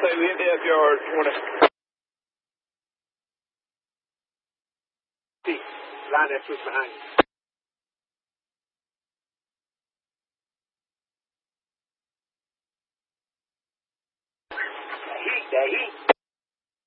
say the NDF yard 20. Line that switch behind you. The heat.